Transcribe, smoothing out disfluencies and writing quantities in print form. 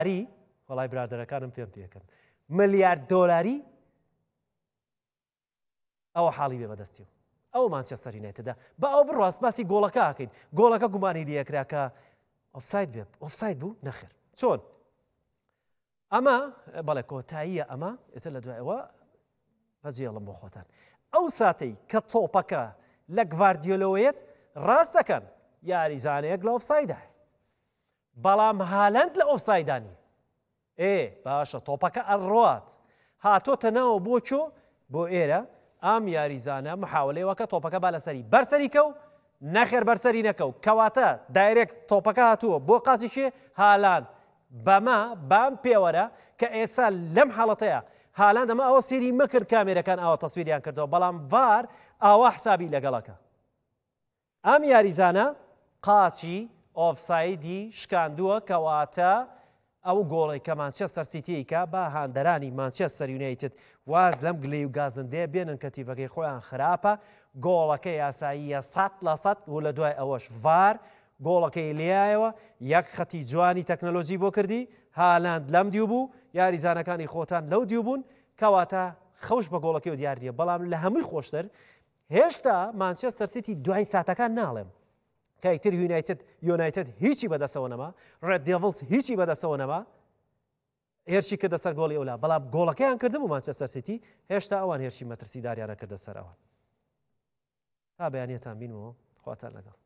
وەڵای برادەرەکانم پێم پێکەن ملیارد دۆلاری ئەوە حاڵی بێ بەدەستی و ئەو مانچەستەر یونایتددا بە ئەو بڕاست باسی گۆڵەکە ئاکەین گۆڵەکە گومانی لێکرا کە ئۆفساید بێ ئۆفساید بوو نەخێر چۆن ئەمە بەڵێ کۆتاییە ئەمە ئێتر لە دوایەوە بەجێڵم بۆ خۆتان ئەو ساتەی کە تۆپەکە لە گواردیۆلەوەیەت ڕاستەکەن یاریزانەیەک لە ئۆفسایدا بەڵام هالەند لە ئۆفسایدانی باشە تۆپەکە ئەڕۆات هاتۆتە ناوە بۆچۆ بۆ ئێرە ئام یاریزانە محاولەیەوە کە تۆپەکە با لەسەری بەرسەری کەو نەخێر بەرسەری نەکەو کەواتە دایرێک تۆپەکە هاتووە بۆ قاچی شێ هالاند بەما بام پێوەرە کە ئێستا لەم حاڵەتەیە هالاند ئەمە ئەوە سێری مەکرد کامێرەکان ئاوە تەسویریان کردەوە بەڵام ڤار ئاوا حسابی لەگەڵەکە ئەم یاریزانە قاچی ئۆفسایدی شکاندووە کەواتە ئەو گۆڵی کە مانچەستەر سیتییکە بە هاندەرانی مانچەستەر یونایتد واز لەم گلەی و گازندەیە بێنن کەتیڤەکەی خۆیان خراپە گۆڵەکە یاساییە 100% و لە دوای ئەوەش ڤار گۆڵەکەی لایەوە یەک خەتی جوانی تەکنەلۆژی بۆ کردی هالاند لەم دیو بوو یاریزانەکانی خۆتان لەو دیو بوون کەواتە خەوش بە گۆڵەکەی و دیاردیە بەڵام لە هەمووی خۆشتر هێشتا مانچەستەر سیتی دوای ساتەکان ناڵێم کە ئیتر یونایتد هیچی بەدەستەوە نەما ڕێد دێڤڵز هیچی بەدەستەوە نەما هێرشی کردە سەر گۆڵی ئەولا بەڵام گۆڵەکەیان کردم و مانچەستەر سیتی هێشتا ئەوان هێرشی مەترسیداریانە کردە سەر ئەوان تا بەیانیەتان بینەوە خواتان لەگەڵ